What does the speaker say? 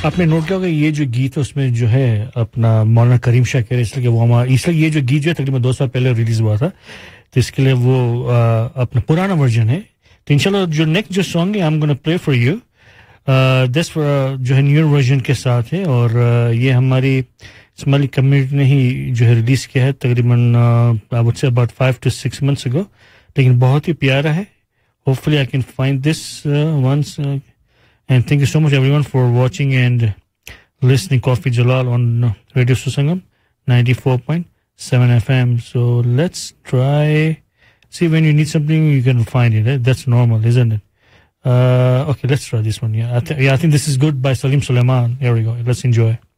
आपने नोट किया होगा ये जो गीत है उसमें जो है अपना मौलाना करीम शाकिर इसलिए वो हमारा इसलिए ये जो गीत जो है तकरीबन 2 साल पहले रिलीज हुआ था तो इसके लिए वो अपना पुराना वर्जन है तो इंशाल्लाह जो नेक्स्ट जो सॉन्ग है I am gonna play for you this जो है न्यू वर्जन के साथ है और ये हमारी इस्माइली कम्युनिटी ने ही जो है रिलीज किया है तकरीबन I would say about 5 to 6 months ago लेकिन बहुत ही प्यारा है hopefully I can find this once and thank you so much everyone for watching and listening Coffee Jalal on Radio Susangam 94.7 FM so let's try see when you need something you can find it that's normal isn't it okay let's try this one yeah I think this is good by Salim Sulaiman here we go let's enjoy